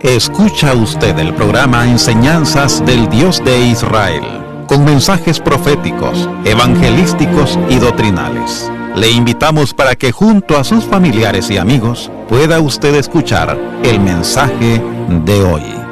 Escucha usted el programa Enseñanzas del Dios de Israel, con mensajes proféticos, evangelísticos y doctrinales. Le invitamos para que junto a sus familiares y amigos pueda usted escuchar el mensaje de hoy.